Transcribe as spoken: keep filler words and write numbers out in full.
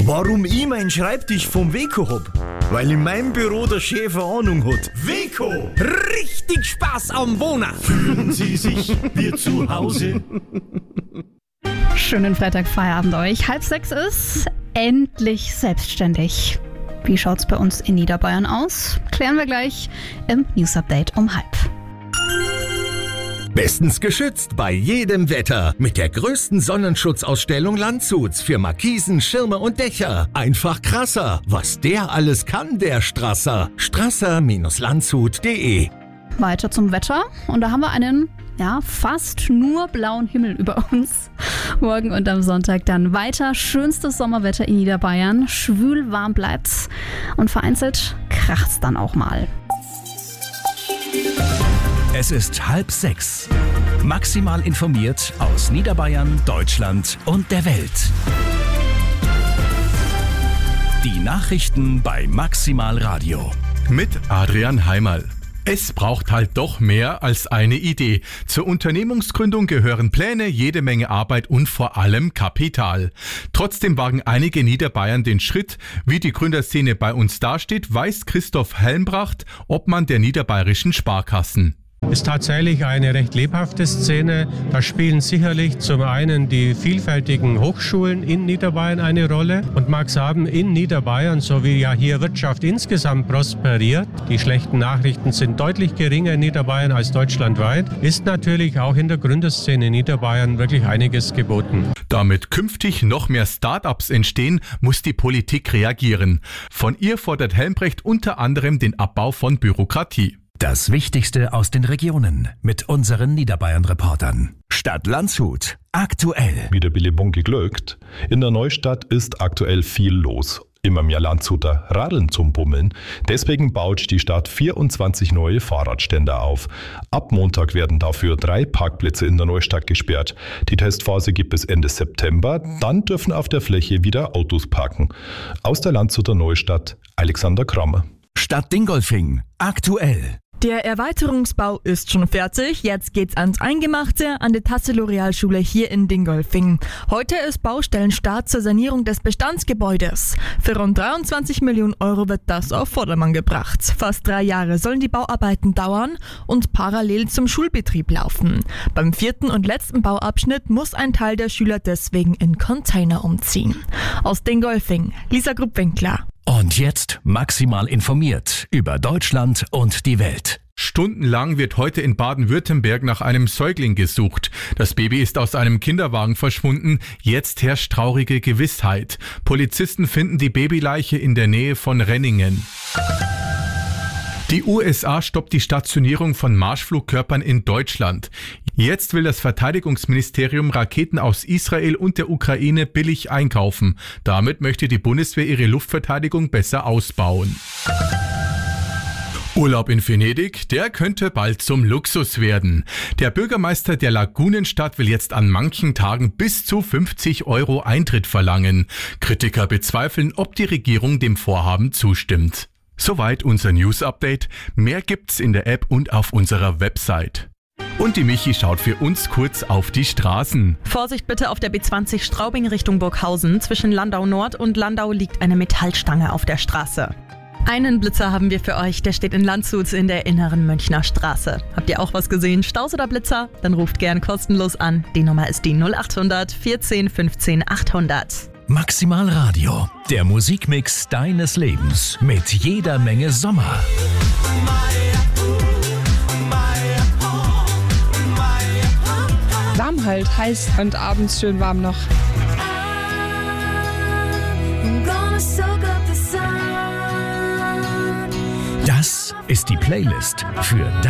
Warum ich meinen Schreibtisch vom Weco hab? Weil in meinem Büro der Chef eine Ahnung hat. Weco! Richtig Spaß am Wohnen! Fühlen Sie sich wie zu Hause? Schönen Freitagfeierabend euch. Halb sechs ist endlich selbstständig. Wie schaut's bei uns in Niederbayern aus? Klären wir gleich im News Update um halb. Bestens geschützt bei jedem Wetter mit der größten Sonnenschutzausstellung Landshuts für Markisen, Schirme und Dächer. Einfach krasser, was der alles kann, der Strasser. strasser Landshut punkt de. Weiter zum Wetter und da haben wir einen, ja, fast nur blauen Himmel über uns. Morgen und am Sonntag dann weiter schönstes Sommerwetter in Niederbayern. Schwül warm bleibt's und vereinzelt kracht's dann auch mal. Es ist halb sechs. Maximal informiert aus Niederbayern, Deutschland und der Welt. Die Nachrichten bei Maximal Radio. Mit Adrian Heimerl. Es braucht halt doch mehr als eine Idee. Zur Unternehmensgründung gehören Pläne, jede Menge Arbeit und vor allem Kapital. Trotzdem wagen einige Niederbayern den Schritt. Wie die Gründerszene bei uns dasteht, weiß Christoph Helmbracht, Obmann der niederbayerischen Sparkassen. Ist tatsächlich eine recht lebhafte Szene. Da spielen sicherlich zum einen die vielfältigen Hochschulen in Niederbayern eine Rolle. Und mag sagen, in Niederbayern, so wie ja hier Wirtschaft insgesamt prosperiert, die schlechten Nachrichten sind deutlich geringer in Niederbayern als deutschlandweit, ist natürlich auch in der Gründerszene in Niederbayern wirklich einiges geboten. Damit künftig noch mehr Start-ups entstehen, muss die Politik reagieren. Von ihr fordert Helmbrecht unter anderem den Abbau von Bürokratie. Das Wichtigste aus den Regionen mit unseren Niederbayern-Reportern. Stadt Landshut. Aktuell. Wie der Billy Bunky glückt. In der Neustadt ist aktuell viel los. Immer mehr Landshuter radeln zum Bummeln. Deswegen baut die Stadt vierundzwanzig neue Fahrradständer auf. Ab Montag werden dafür drei Parkplätze in der Neustadt gesperrt. Die Testphase gibt es Ende September. Dann dürfen auf der Fläche wieder Autos parken. Aus der Landshuter Neustadt, Alexander Kramer. Stadt Dingolfing. Aktuell. Der Erweiterungsbau ist schon fertig. Jetzt geht's ans Eingemachte an der Tassilo-Realschule hier in Dingolfing. Heute ist Baustellenstart zur Sanierung des Bestandsgebäudes. Für rund dreiundzwanzig Millionen Euro wird das auf Vordermann gebracht. Fast drei Jahre sollen die Bauarbeiten dauern und parallel zum Schulbetrieb laufen. Beim vierten und letzten Bauabschnitt muss ein Teil der Schüler deswegen in Container umziehen. Aus Dingolfing, Lisa Gruppwinkler. Und jetzt maximal informiert über Deutschland und die Welt. Stundenlang wird heute in Baden-Württemberg nach einem Säugling gesucht. Das Baby ist aus einem Kinderwagen verschwunden. Jetzt herrscht traurige Gewissheit. Polizisten finden die Babyleiche in der Nähe von Renningen. Die U S A stoppt die Stationierung von Marschflugkörpern in Deutschland. Jetzt will das Verteidigungsministerium Raketen aus Israel und der Ukraine billig einkaufen. Damit möchte die Bundeswehr ihre Luftverteidigung besser ausbauen. Urlaub in Venedig, der könnte bald zum Luxus werden. Der Bürgermeister der Lagunenstadt will jetzt an manchen Tagen bis zu fünfzig Euro Eintritt verlangen. Kritiker bezweifeln, ob die Regierung dem Vorhaben zustimmt. Soweit unser News-Update. Mehr gibt's in der App und auf unserer Website. Und die Michi schaut für uns kurz auf die Straßen. Vorsicht bitte auf der B zwanzig Straubing Richtung Burghausen. Zwischen Landau Nord und Landau liegt eine Metallstange auf der Straße. Einen Blitzer haben wir für euch, der steht in Landshut in der inneren Münchner Straße. Habt ihr auch was gesehen, Staus oder Blitzer? Dann ruft gern kostenlos an. Die Nummer ist die null acht hundert vierzehn fünfzehn achthundert. Maximal Radio, der Musikmix deines Lebens mit jeder Menge Sommer. Warm halt, heiß und abends schön warm noch. Das ist die Playlist für